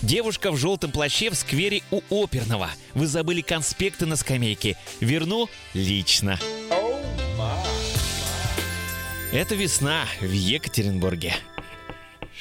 Девушка в желтом плаще в сквере у Оперного. Вы забыли конспекты на скамейке. Верну лично. Это весна в Екатеринбурге.